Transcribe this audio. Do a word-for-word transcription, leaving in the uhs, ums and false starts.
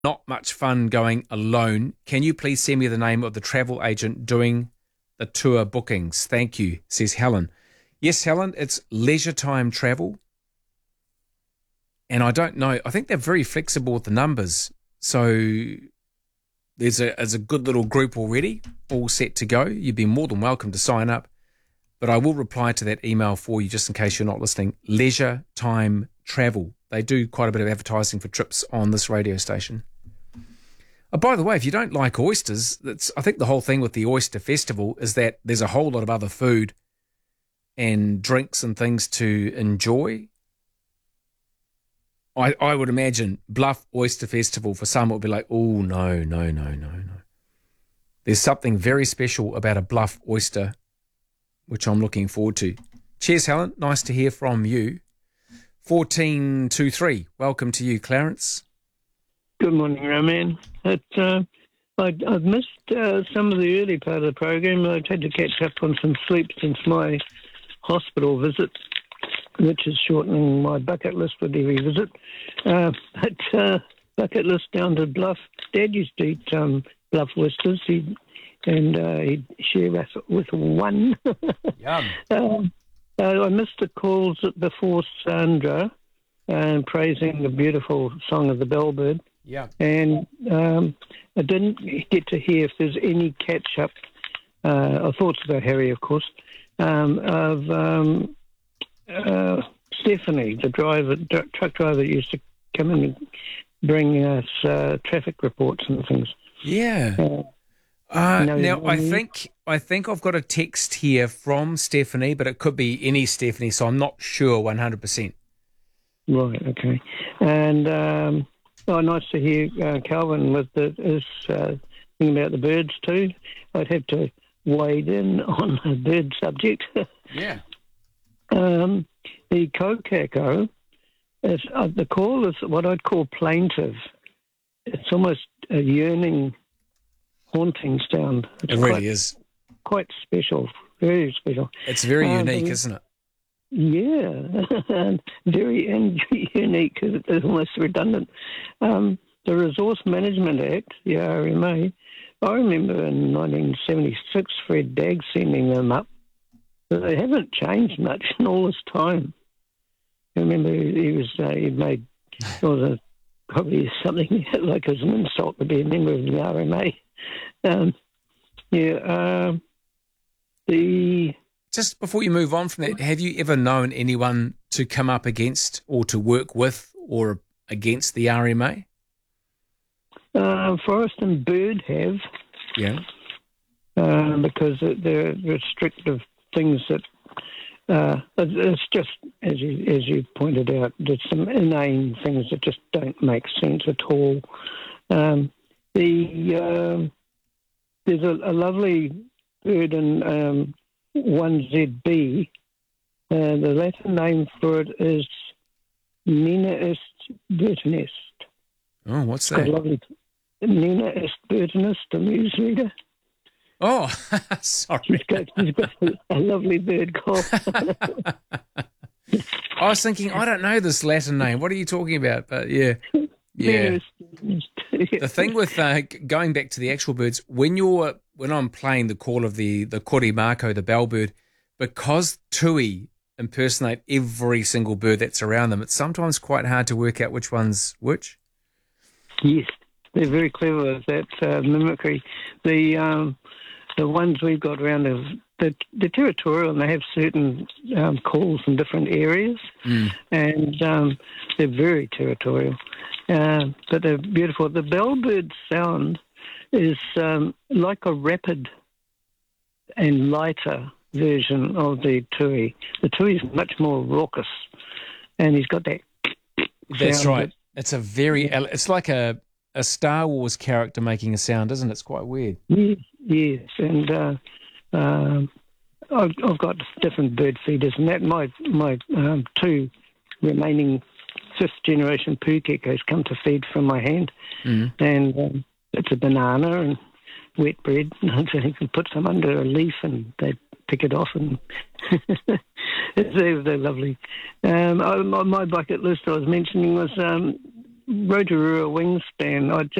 not much fun going alone. Can you please send me the name of the travel agent doing the tour bookings? Thank you, says Helen. Yes, Helen, it's Leisure Time Travel. And I don't know, I think they're very flexible with the numbers. So there's a, there's a good little group already, all set to go. You'd be more than welcome to sign up. But I will reply to that email for you just in case you're not listening. Leisure Time Travel. They do quite a bit of advertising for trips on this radio station. Oh, by the way, if you don't like oysters, that's, I think the whole thing with the Oyster Festival is that there's a whole lot of other food and drinks and things to enjoy. I, I would imagine Bluff Oyster Festival for some would be like, oh, no, no, no, no, no. There's something very special about a Bluff oyster, which I'm looking forward to. Cheers, Helen. Nice to hear from you. fourteen twenty-three. Welcome to you, Clarence. Good morning, Roman. It, uh, I, I've missed uh, some of the early part of the program. I've had to catch up on some sleep since my hospital visit, which is shortening my bucket list with every visit. Uh, but uh, bucket list down to Bluff. Dad used to eat um, Bluff oysters. He'd, and uh, he'd share us with one. Yum. um, uh, I missed the calls before Sandra and praising the beautiful song of the bellbird. Yeah. And um, I didn't get to hear if there's any catch-up, uh, or thoughts about Harry, of course, um, of um, uh, Stephanie, the driver, d- truck driver that used to come in and bring us uh, traffic reports and things. Yeah. Uh, Uh, No, now, no, I no. think I think I've got a text here from Stephanie, but it could be any Stephanie, so I'm not sure one hundred percent. Right, okay. And um, oh, nice to hear uh, Calvin with the, his uh, thing about the birds too. I'd have to wade in on the bird subject. Yeah. um, the kokako, is, uh, the call is what I'd call plaintive. It's almost a yearning, haunting sound. It's It really quite, is. quite special, very special. It's very Um, unique, isn't it? Yeah, very and unique. It's almost redundant. Um, the Resource Management Act, the R M A, I remember in nineteen seventy-six Fred Dagg sending them up, but they haven't changed much in all this time. I remember he was uh, he made it was a, probably something like as an insult to be a member of the R M A. Um, yeah, uh, the. Just before you move on from that, have you ever known anyone to come up against or to work with or against the R M A? Uh, Forest and Bird have, Yeah. uh, because they're restrictive things that uh, it's just as you as you pointed out, there's some inane things that just don't make sense at all. Um, the um there's a, a lovely bird in um, one Z B. Uh, the Latin name for it is Nina est Bertinist. Oh, what's Got a that? lovely Nina est Bertinist, a newsreader. Oh, sorry. She's got, she's got a lovely bird call. I was thinking, I don't know this Latin name. What are you talking about? But yeah, yeah. The thing with uh, g- going back to the actual birds, when you're when I'm playing the call of the the kore mako, the bellbird, because tui impersonate every single bird that's around them, it's sometimes quite hard to work out which one's which. Yes, they're very clever with that uh, mimicry. The um, the ones we've got around are the, the territorial, and they have certain um, calls in different areas, Mm. and um, they're very territorial. Uh, but they're beautiful. The bellbird sound is um, like a rapid and lighter version of the tui. The tui is much more raucous, and he's got that. That's sound right. It's a very. It's like a a Star Wars character making a sound, isn't it? It's quite weird. Yes, yes, and uh, um, I've, I've got different bird feeders, and that my my um, two remaining fifth generation pukekos come to feed from my hand, Mm. and um, it's a banana and wet bread. And so you can put some under a leaf, and they pick it off, and they're, they're lovely. Um, I, my, my bucket list I was mentioning was um, Rotorua wingspan. I